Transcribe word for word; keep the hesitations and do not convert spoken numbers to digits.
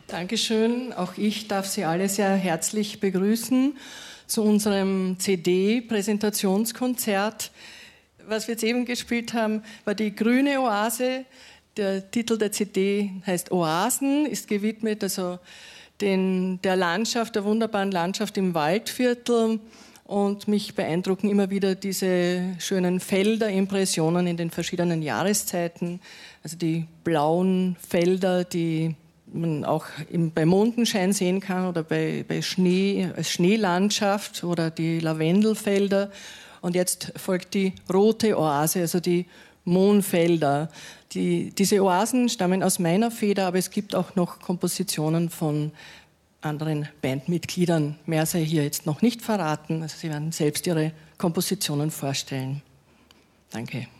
Dankeschön. Auch ich darf Sie alle sehr herzlich begrüßen zu unserem C D-Präsentationskonzert. Was wir jetzt eben gespielt haben, war die Grüne Oase. Der Titel der C D heißt Oasen, ist gewidmet also den, der Landschaft, der wunderbaren Landschaft im Waldviertel. Und mich beeindrucken immer wieder diese schönen Felder, Impressionen in den verschiedenen Jahreszeiten. Also die blauen Felder, die man auch im, bei Mondenschein sehen kann oder bei, bei Schnee, als Schneelandschaft oder die Lavendelfelder. Und jetzt folgt die rote Oase, also die Mohnfelder. Die, diese Oasen stammen aus meiner Feder, aber es gibt auch noch Kompositionen von anderen Bandmitgliedern. Mehr sei hier jetzt noch nicht verraten. Also Sie werden selbst Ihre Kompositionen vorstellen. Danke.